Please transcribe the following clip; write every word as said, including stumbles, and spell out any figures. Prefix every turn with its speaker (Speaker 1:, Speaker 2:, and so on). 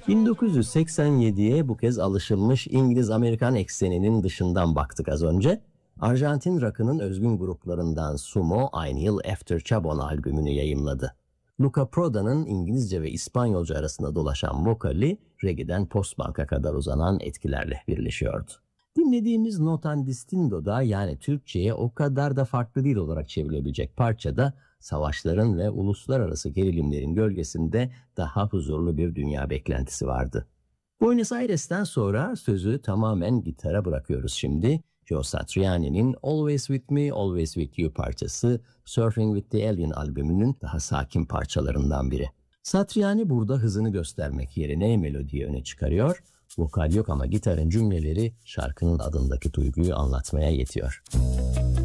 Speaker 1: bin dokuz yüz seksen yediye bu kez alışılmış İngiliz-Amerikan ekseninin dışından baktık az önce. Arjantin rock'ının özgün gruplarından Sumo aynı yıl After Chabon albümünü yayımladı. Luca Proda'nın İngilizce ve İspanyolca arasında dolaşan vokali reggae'den post-punk'a kadar uzanan etkilerle birleşiyordu. Dinlediğimiz Notan Distinto'da, yani Türkçe'ye o kadar da farklı değil olarak çevrilebilecek parçada savaşların ve uluslararası gerilimlerin gölgesinde daha huzurlu bir dünya beklentisi vardı. Buenos Aires'ten sonra sözü tamamen gitara bırakıyoruz şimdi. Joe Satriani'nin Always With Me, Always With You parçası Surfing With The Alien albümünün daha sakin parçalarından biri. Satriani burada hızını göstermek yerine melodiyi öne çıkarıyor. Vokal yok ama gitarın cümleleri şarkının adındaki duyguyu anlatmaya yetiyor.